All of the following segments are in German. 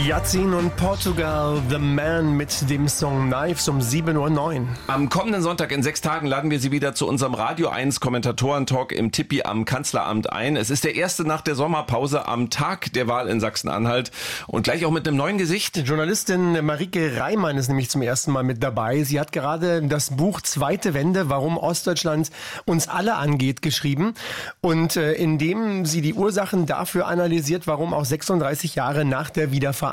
Yazin und Portugal, The Man mit dem Song Knives um 7:09 Uhr. Am kommenden Sonntag in 6 Tagen laden wir Sie wieder zu unserem Radio 1 Kommentatoren-Talk im Tippi am Kanzleramt ein. Es ist der erste nach der Sommerpause am Tag der Wahl in Sachsen-Anhalt und gleich auch mit einem neuen Gesicht. Die Journalistin Marike Reimann ist nämlich zum ersten Mal mit dabei. Sie hat gerade das Buch Zweite Wende, warum Ostdeutschland uns alle angeht, geschrieben. Und indem sie die Ursachen dafür analysiert, warum auch 36 Jahre nach der Wiedervereinigung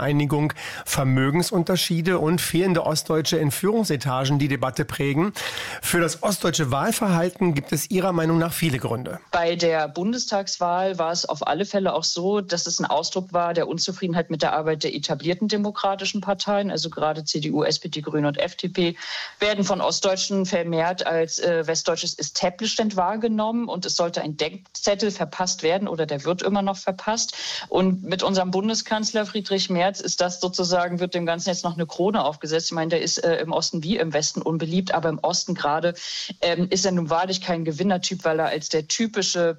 Vermögensunterschiede und fehlende Ostdeutsche in Führungsetagen die Debatte prägen. Für das ostdeutsche Wahlverhalten gibt es ihrer Meinung nach viele Gründe. Bei der Bundestagswahl war es auf alle Fälle auch so, dass es ein Ausdruck war der Unzufriedenheit mit der Arbeit der etablierten demokratischen Parteien, also gerade CDU, SPD, Grüne und FDP, werden von Ostdeutschen vermehrt als westdeutsches Establishment wahrgenommen und es sollte ein Denkzettel verpasst werden oder der wird immer noch verpasst. Und mit unserem Bundeskanzler Friedrich Merz ist das sozusagen, wird dem Ganzen jetzt noch eine Krone aufgesetzt. Ich meine, der ist im Osten wie im Westen unbeliebt, aber im Osten gerade ist er nun wahrlich kein Gewinnertyp, weil er als der typische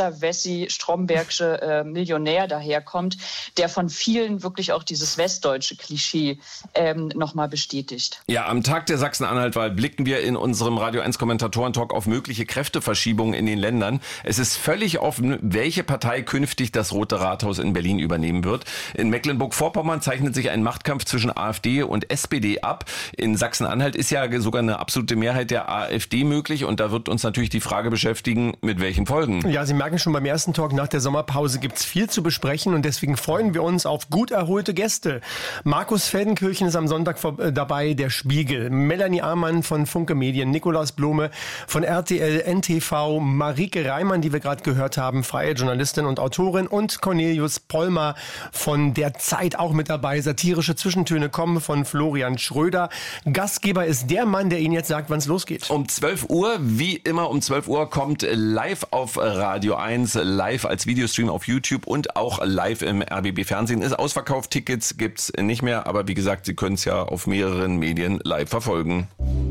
Besser-Wessi-Strombergsche Millionär daherkommt, der von vielen wirklich auch dieses westdeutsche Klischee nochmal bestätigt. Ja, am Tag der Sachsen-Anhalt-Wahl blicken wir in unserem Radio 1 Kommentatoren-Talk auf mögliche Kräfteverschiebungen in den Ländern. Es ist völlig offen, welche Partei künftig das Rote Rathaus in Berlin übernehmen wird. In Mecklenburg-Vorpommern zeichnet sich ein Machtkampf zwischen AfD und SPD ab. In Sachsen-Anhalt ist ja sogar eine absolute Mehrheit der AfD möglich und da wird uns natürlich die Frage beschäftigen, mit welchen Folgen. Ja, Sie merken schon, beim ersten Talk nach der Sommerpause gibt's viel zu besprechen und deswegen freuen wir uns auf gut erholte Gäste. Markus Feldenkirchen ist am Sonntag dabei, der Spiegel, Melanie Amann von Funke Medien, Nikolaus Blome von RTL NTV, Marike Reimann, die wir gerade gehört haben, freie Journalistin und Autorin und Cornelius Pollmer von der Zeit auch mit dabei. Satirische Zwischentöne kommen von Florian Schröder. Gastgeber ist der Mann, der Ihnen jetzt sagt, wann es losgeht. Um 12 Uhr, wie immer um 12 Uhr, kommt live auf Radio 1, live als Videostream auf YouTube und auch live im RBB Fernsehen. Ist ausverkauft, Tickets gibt's nicht mehr, aber wie gesagt, Sie können es ja auf mehreren Medien live verfolgen.